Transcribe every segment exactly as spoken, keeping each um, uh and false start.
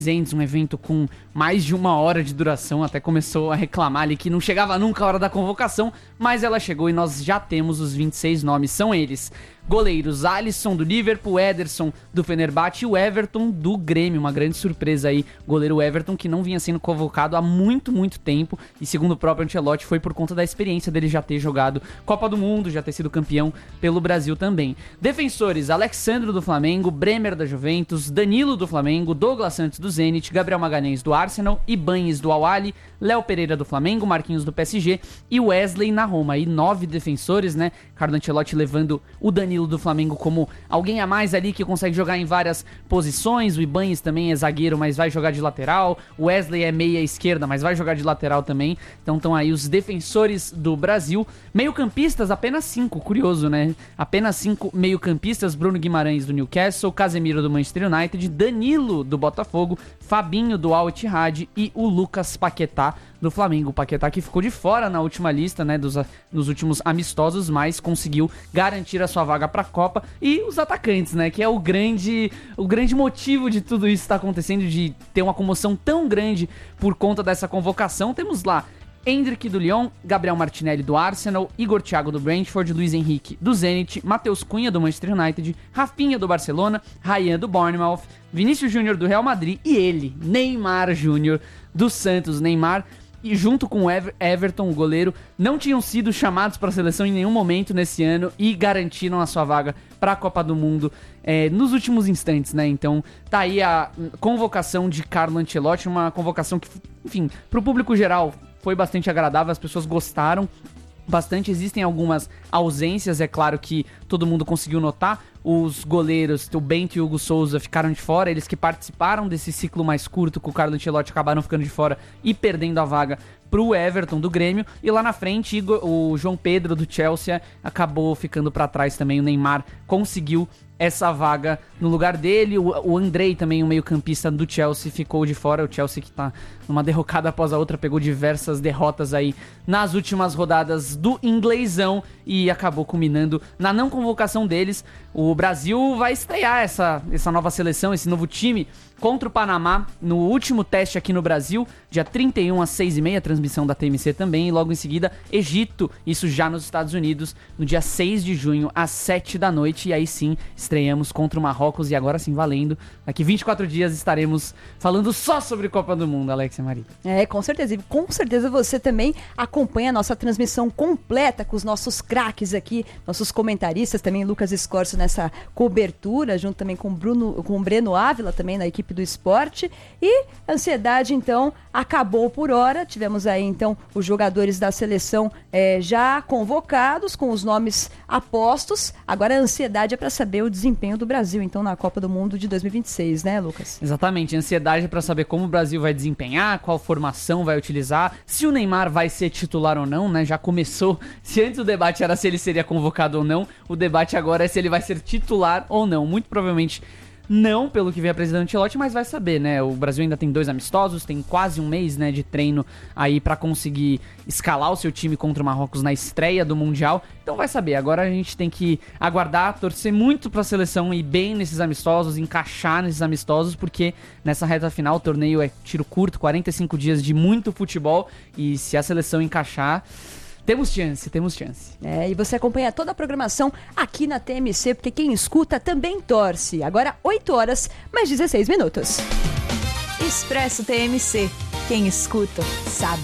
um evento com mais de uma hora de duração, até começou a reclamar ali que não chegava nunca a hora da convocação, mas ela chegou e nós já temos os vinte e seis nomes, são eles: goleiros Alisson do Liverpool, Ederson do Fenerbahçe e o Everton do Grêmio, uma grande surpresa aí, goleiro Everton que não vinha sendo convocado há muito, muito tempo, e segundo o próprio Ancelotti foi por conta da experiência dele já ter jogado Copa do Mundo, já ter sido campeão pelo Brasil também. Defensores: Alexandro do Flamengo, Bremer da Juventus, Danilo do Flamengo, Douglas Santos do Zenit, Gabriel Magalhães do Arsenal, Ibañez do Al-Ahly, Léo Pereira do Flamengo, Marquinhos do P S G e Wesley na Roma. E nove defensores, né? Carlo Ancelotti levando o Danilo do Flamengo como alguém a mais ali que consegue jogar em várias posições. O Ibañez também é zagueiro, mas vai jogar de lateral. O Wesley é meia esquerda, mas vai jogar de lateral também. Então estão aí os defensores do Brasil. Meio-campistas, apenas cinco, curioso, né? Apenas cinco meio-campistas: Bruno Guimarães do Newcastle, Casemiro do Manchester United, Danilo do Botafogo, Fabinho do Al-Ittihad e o Lucas Paquetá do Flamengo. O Paquetá que ficou de fora na última lista, né, dos, nos últimos amistosos, mas conseguiu garantir a sua vaga para a Copa. E os atacantes, né, que é o grande, o grande motivo de tudo isso estar acontecendo, de ter uma comoção tão grande por conta dessa convocação. Temos lá Endrick do Lyon, Gabriel Martinelli do Arsenal, Igor Thiago do Brentford, Luiz Henrique do Zenit, Matheus Cunha do Manchester United, Rafinha do Barcelona, Ryan do Bournemouth, Vinícius Júnior do Real Madrid e ele, Neymar Júnior do Santos. Neymar, e junto com o Ever- Everton, o goleiro, não tinham sido chamados para a seleção em nenhum momento nesse ano e garantiram a sua vaga para a Copa do Mundo é, nos últimos instantes, né? Então tá aí a convocação de Carlo Ancelotti, uma convocação que, enfim, pro público geral foi bastante agradável, as pessoas gostaram bastante. Existem algumas ausências, é claro que todo mundo conseguiu notar. Os goleiros, o Bento e o Hugo Souza, ficaram de fora. Eles que participaram desse ciclo mais curto com o Carlo Ancelotti acabaram ficando de fora e perdendo a vaga pro Everton do Grêmio. E lá na frente, Igor, o João Pedro do Chelsea acabou ficando para trás também. O Neymar conseguiu essa vaga no lugar dele. O, o Andrei também, o meio-campista do Chelsea, ficou de fora. O Chelsea que tá numa derrocada após a outra, pegou diversas derrotas aí nas últimas rodadas do inglesão e acabou culminando na não convocação deles. O Brasil vai estrear essa, essa nova seleção, esse novo time, contra o Panamá no último teste aqui no Brasil, dia trinta e um às seis e meia, transmissão da T M C também, e logo em seguida Egito, isso já nos Estados Unidos, no dia seis de junho às sete da noite, e aí sim estreamos contra o Marrocos, e agora sim valendo, daqui vinte e quatro dias estaremos falando só sobre Copa do Mundo, Alexia Maria. É, com certeza, e com certeza você também acompanha a nossa transmissão completa com os nossos craques aqui, nossos comentaristas também, Lucas Escorcio nessa cobertura, junto também com o Bruno, com o Breno Ávila também na equipe do esporte. E a ansiedade então acabou por hora, tivemos aí então os jogadores da seleção é, já convocados com os nomes apostos, agora a ansiedade é para saber o desempenho do Brasil então na Copa do Mundo de dois mil e vinte e seis, né, Lucas? Exatamente, a ansiedade é para saber como o Brasil vai desempenhar, qual formação vai utilizar, se o Neymar vai ser titular ou não, né, já começou, se antes o debate era se ele seria convocado ou não, o debate agora é se ele vai ser titular ou não, muito provavelmente não, pelo que vem apresentando o Ancelotti, mas vai saber, né? O Brasil ainda tem dois amistosos, tem quase um mês, né, de treino aí pra conseguir escalar o seu time contra o Marrocos na estreia do Mundial. Então vai saber, agora a gente tem que aguardar, torcer muito pra seleção ir bem nesses amistosos, encaixar nesses amistosos, porque nessa reta final o torneio é tiro curto, quarenta e cinco dias de muito futebol, e se a seleção encaixar, temos chance, temos chance. É, e você acompanha toda a programação aqui na T M C, porque quem escuta também torce. Agora, oito horas, mais dezesseis minutos. Expresso T M C. Quem escuta, sabe.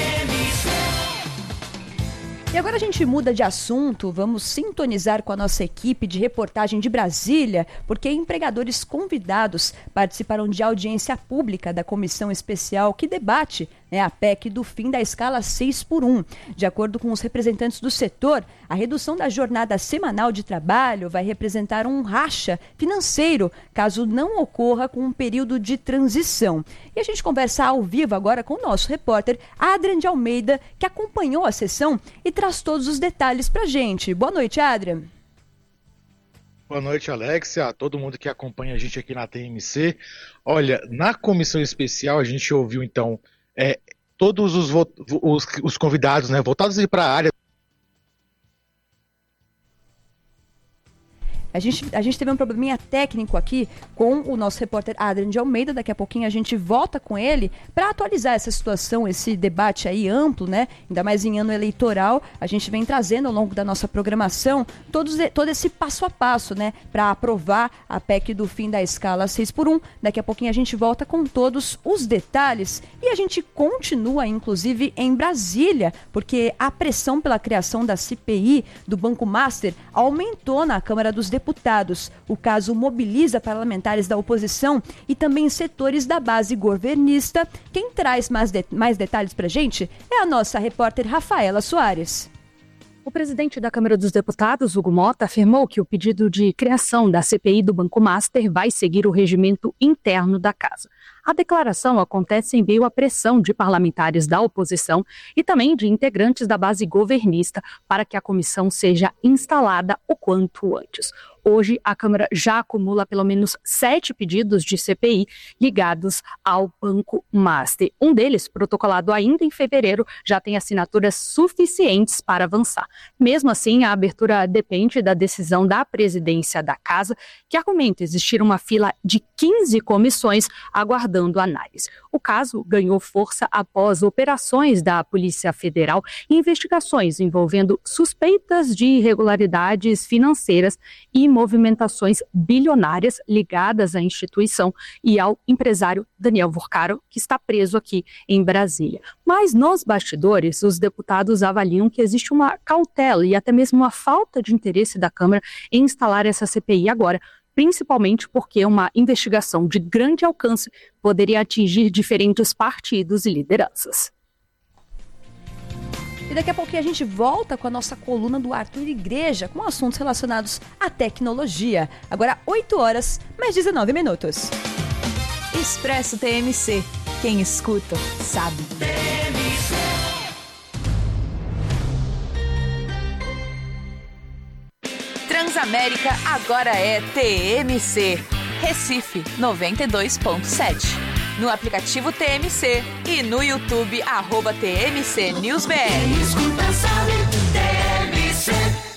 E agora a gente muda de assunto, vamos sintonizar com a nossa equipe de reportagem de Brasília, porque empregadores convidados participaram de audiência pública da comissão especial que debate, né, a P E C do fim da escala seis por um. De acordo com os representantes do setor, a redução da jornada semanal de trabalho vai representar um racha financeiro, caso não ocorra com um período de transição. E a gente conversa ao vivo agora com o nosso repórter Adrian de Almeida, que acompanhou a sessão e traz todos os detalhes pra gente. Boa noite, Adrian. Boa noite, Alexia, todo mundo que acompanha a gente aqui na T M C. Olha, na comissão especial a gente ouviu então é, todos os, os, os convidados, né, voltados para a área. A gente, a gente teve um probleminha técnico aqui com o nosso repórter Adrian de Almeida. Daqui a pouquinho a gente volta com ele para atualizar essa situação, esse debate aí amplo, né? Ainda mais em ano eleitoral. A gente vem trazendo ao longo da nossa programação todos, todo esse passo a passo, né? Para aprovar a P E C do fim da escala seis por um. Daqui a pouquinho a gente volta com todos os detalhes. E a gente continua, inclusive, em Brasília, porque a pressão pela criação da C P I do Banco Master aumentou na Câmara dos Deputados. O caso mobiliza parlamentares da oposição e também setores da base governista. Quem traz mais, de- mais detalhes para a gente é a nossa repórter Rafaela Soares. O presidente da Câmara dos Deputados, Hugo Motta, afirmou que o pedido de criação da C P I do Banco Master vai seguir o regimento interno da casa. A declaração acontece em meio à pressão de parlamentares da oposição e também de integrantes da base governista para que a comissão seja instalada o quanto antes. Hoje, a Câmara já acumula pelo menos sete pedidos de C P I ligados ao Banco Master. Um deles, protocolado ainda em fevereiro, já tem assinaturas suficientes para avançar. Mesmo assim, a abertura depende da decisão da presidência da Casa, que argumenta existir uma fila de quinze comissões aguardando análise. O caso ganhou força após operações da Polícia Federal e investigações envolvendo suspeitas de irregularidades financeiras e movimentações bilionárias ligadas à instituição e ao empresário Daniel Vorcaro, que está preso aqui em Brasília. Mas nos bastidores, os deputados avaliam que existe uma cautela e até mesmo uma falta de interesse da Câmara em instalar essa C P I agora, principalmente porque uma investigação de grande alcance poderia atingir diferentes partidos e lideranças. E daqui a pouquinho a gente volta com a nossa coluna do Arthur Igreja, com assuntos relacionados à tecnologia. Agora, oito horas, mais dezenove minutos. Expresso T M C. Quem escuta, sabe. Transamérica agora é T M C. Recife, noventa e dois ponto sete. No aplicativo T M C e no YouTube, arroba T M C News B R. Quem escuta sabe, T M C.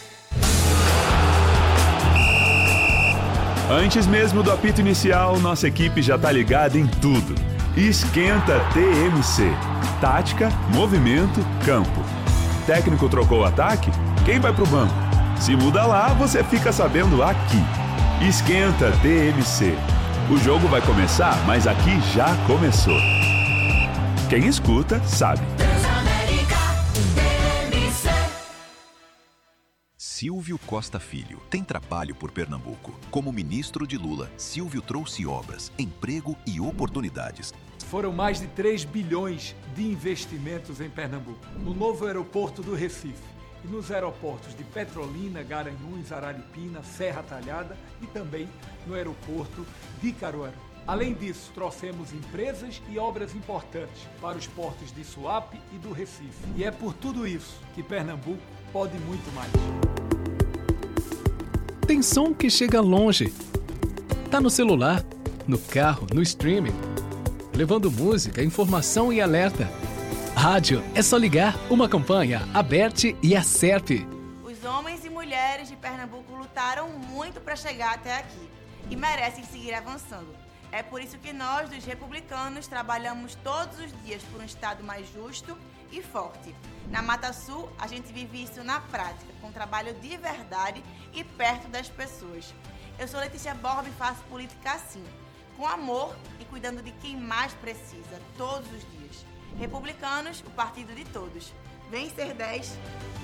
Antes mesmo do apito inicial, nossa equipe já tá ligada em tudo. Esquenta T M C. Tática, movimento, campo. Técnico trocou o ataque? Quem vai pro banco? Se muda lá, você fica sabendo aqui. Esquenta T M C. O jogo vai começar, mas aqui já começou. Quem escuta, sabe. Transamérica, T M C. Silvio Costa Filho tem trabalho por Pernambuco. Como ministro de Lula, Silvio trouxe obras, emprego e oportunidades. Foram mais de três bilhões de investimentos em Pernambuco. No novo aeroporto do Recife e nos aeroportos de Petrolina, Garanhuns, Araripina, Serra Talhada e também no aeroporto de Caruaru. Além disso, trouxemos empresas e obras importantes para os portos de Suape e do Recife. E é por tudo isso que Pernambuco pode muito mais. Tem som que chega longe. Tá no celular, no carro, no streaming, levando música, informação e alerta. Rádio é só ligar uma campanha, a Bert e a Serp. Os homens e mulheres de Pernambuco lutaram muito para chegar até aqui e merecem seguir avançando. É por isso que nós, dos republicanos, trabalhamos todos os dias por um Estado mais justo e forte. Na Mata Sul, a gente vive isso na prática, com trabalho de verdade e perto das pessoas. Eu sou Letícia Borba e faço política assim, com amor e cuidando de quem mais precisa, todos os dias. Republicanos, o partido de todos. Vem ser dez,